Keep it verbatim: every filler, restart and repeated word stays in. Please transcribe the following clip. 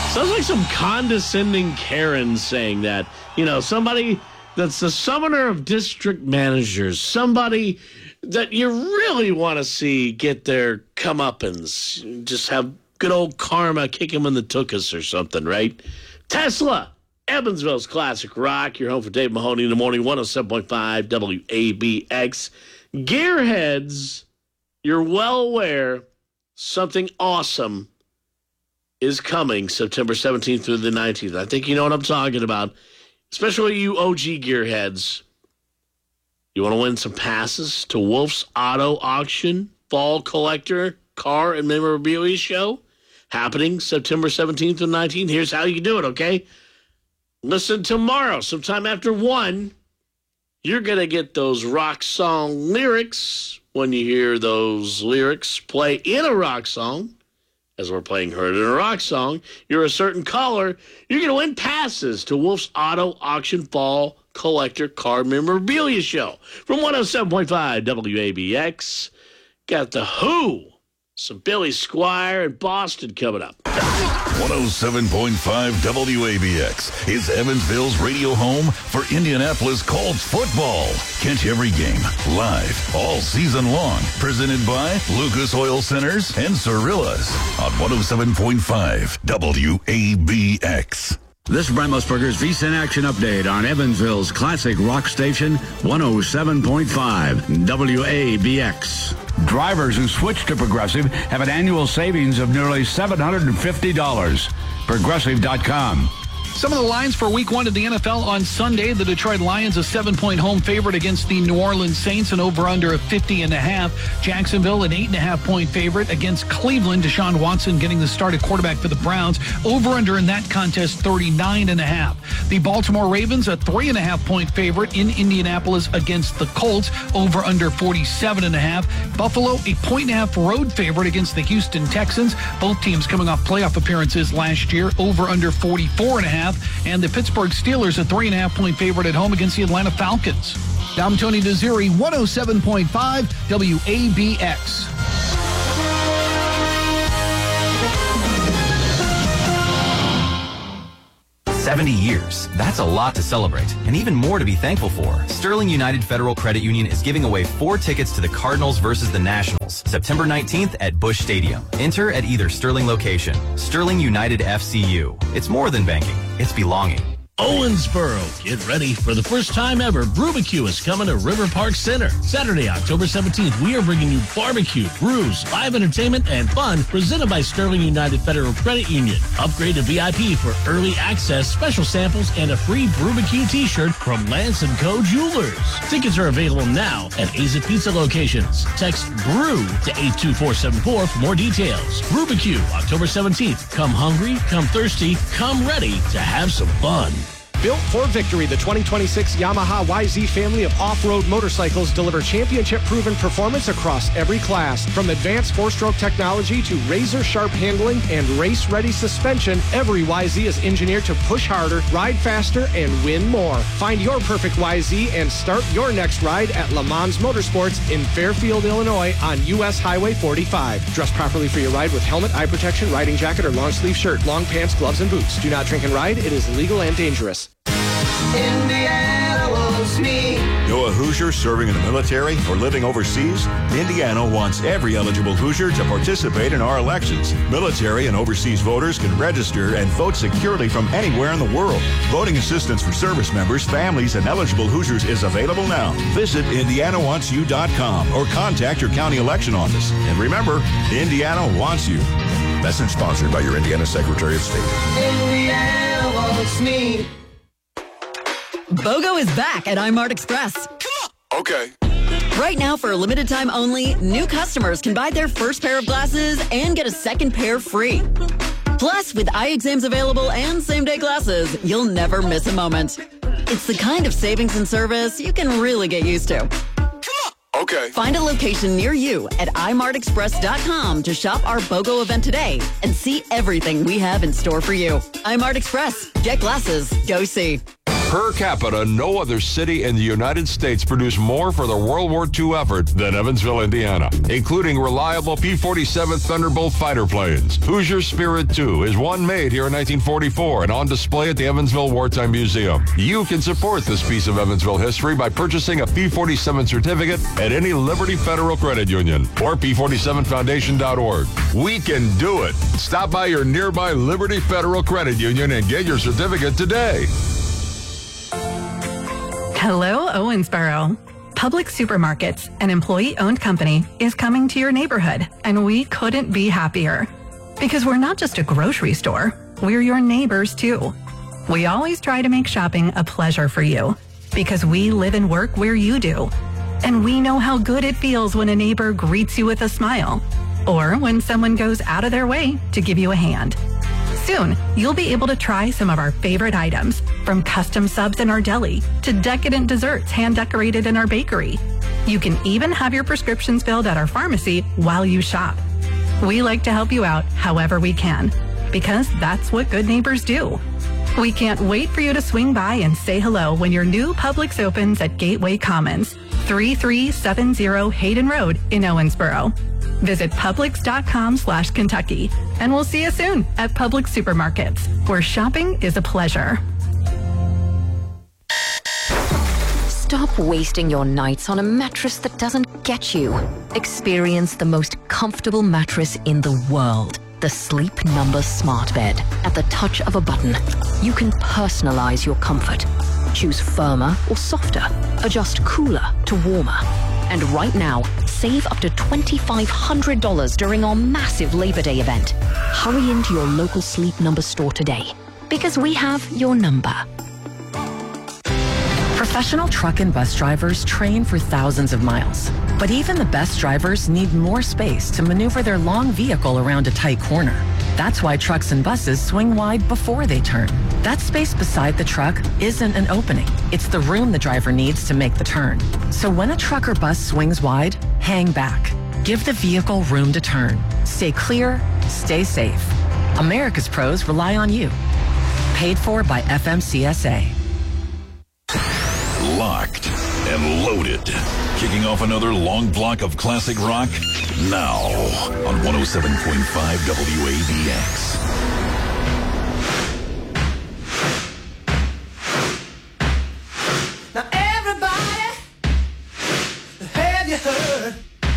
Sounds like some condescending Karen saying that. You know, somebody that's the summoner of district managers, somebody that you really want to see get their comeuppance, just have good old karma, kick him in the tuchus or something, right? Tesla, Evansville's Classic Rock. You're home for Dave Mahoney in the morning, one oh seven point five W A B X. Gearheads, you're well aware something awesome is coming September seventeenth through the nineteenth. I think you know what I'm talking about, especially you O G gearheads. You want to win some passes to Wolf's Auto Auction Fall Collector Car and Memorabilia Show happening September seventeenth through nineteenth. Here's how you do it, okay? Listen tomorrow, sometime after one. You're going to get those rock song lyrics when you hear those lyrics play in a rock song. As we're playing Heard in a Rock Song, you're a certain caller. You're going to win passes to Wolf's Auto Auction Fall Collector Car Memorabilia Show from one oh seven point five W A B X. Got the Who, some Billy Squier and Boston coming up. one oh seven point five W A B X is Evansville's radio home for Indianapolis Colts football. Catch every game live all season long. Presented by Lucas Oil Centers and Cirillas on one oh seven point five W A B X. This is Brent Musburger's V S I N Action Update on Evansville's Classic Rock Station, one oh seven point five W A B X. Drivers who switch to Progressive have an annual savings of nearly seven hundred fifty dollars. Progressive dot com. Some of the lines for week one of the N F L on Sunday. The Detroit Lions a seven-point home favorite against the New Orleans Saints, an over-under of fifty and a half. Jacksonville an eight and a half point favorite against Cleveland. Deshaun Watson getting the start at quarterback for the Browns. Over-under in that contest thirty-nine and a half. The Baltimore Ravens a three and a half point favorite in Indianapolis against the Colts. Over-under forty-seven and a half. Buffalo a point and a half road favorite against the Houston Texans. Both teams coming off playoff appearances last year. Over-under forty-four and a half. And the Pittsburgh Steelers a three and a half point favorite at home against the Atlanta Falcons. I'm Tony Desiri, one oh seven point five W A B X. seventy years. That's a lot to celebrate, and even more to be thankful for. Sterling United Federal Credit Union is giving away four tickets to the Cardinals versus the Nationals, September nineteenth at Busch Stadium. Enter at either Sterling location. Sterling United F C U. It's more than banking. It's belonging. Owensboro, get ready for the first time ever. Brewbecue is coming to River Park Center. Saturday, October seventeenth, we are bringing you barbecue, brews, live entertainment, and fun presented by Sterling United Federal Credit Union. Upgrade to V I P for early access, special samples, and a free Brewbecue t-shirt from Lance and Co. Jewelers. Tickets are available now at Aza Pizza locations. Text BREW to eight two four seven four for more details. Brewbecue, October seventeenth. Come hungry, come thirsty, come ready to have some fun. Built for victory, the twenty twenty-six Yamaha Y Z family of off-road motorcycles deliver championship-proven performance across every class. From advanced four-stroke technology to razor-sharp handling and race-ready suspension, every Y Z is engineered to push harder, ride faster, and win more. Find your perfect Y Z and start your next ride at Le Mans Motorsports in Fairfield, Illinois on U S Highway forty-five. Dress properly for your ride with helmet, eye protection, riding jacket, or long-sleeve shirt, long pants, gloves, and boots. Do not drink and ride. It is illegal and dangerous. Indiana wants me. You're a Hoosier serving in the military or living overseas? Indiana wants every eligible Hoosier to participate in our elections. Military and overseas voters can register and vote securely from anywhere in the world. Voting assistance for service members, families, and eligible Hoosiers is available now. Visit indiana wants you dot com or contact your county election office. And remember, Indiana wants you. Message sponsored by your Indiana Secretary of State. Indiana wants me. BOGO is back at iMart Express. Okay. Right now, for a limited time only, new customers can buy their first pair of glasses and get a second pair free. Plus, with eye exams available and same-day glasses, you'll never miss a moment. It's the kind of savings and service you can really get used to. Okay. Find a location near you at i mart express dot com to shop our BOGO event today and see everything we have in store for you. iMart Express. Get glasses. Go see. Per capita, no other city in the United States produced more for the World War Two effort than Evansville, Indiana, including reliable P forty-seven Thunderbolt fighter planes. Hoosier Spirit two is one made here in nineteen forty-four and on display at the Evansville Wartime Museum. You can support this piece of Evansville history by purchasing a P forty-seven certificate at any Liberty Federal Credit Union or P forty-seven foundation dot org. We can do it. Stop by your nearby Liberty Federal Credit Union and get your certificate today. Hello, Owensboro. Public Supermarkets, an employee-owned company, is coming to your neighborhood, and we couldn't be happier. Because we're not just a grocery store, we're your neighbors too. We always try to make shopping a pleasure for you, because we live and work where you do. And we know how good it feels when a neighbor greets you with a smile, or when someone goes out of their way to give you a hand. Soon, you'll be able to try some of our favorite items, from custom subs in our deli to decadent desserts hand-decorated in our bakery. You can even have your prescriptions filled at our pharmacy while you shop. We like to help you out however we can, because that's what good neighbors do. We can't wait for you to swing by and say hello when your new Publix opens at Gateway Commons, thirty-three seventy Hayden Road in Owensboro. Visit Publix.com slash Kentucky, and we'll see you soon at Publix Supermarkets, where shopping is a pleasure. Stop wasting your nights on a mattress that doesn't get you. Experience the most comfortable mattress in the world. The Sleep Number Smart Bed. At the touch of a button, you can personalize your comfort. Choose firmer or softer. Adjust cooler to warmer. And right now, save up to two thousand five hundred dollars during our massive Labor Day event. Hurry into your local Sleep Number store today, because we have your number. Professional truck and bus drivers train for thousands of miles. But even the best drivers need more space to maneuver their long vehicle around a tight corner. That's why trucks and buses swing wide before they turn. That space beside the truck isn't an opening. It's the room the driver needs to make the turn. So when a truck or bus swings wide, hang back. Give the vehicle room to turn. Stay clear, stay safe. America's pros rely on you. Paid for by F M C S A. Locked and loaded. Kicking off another long block of classic rock now on one oh seven point five W A B X.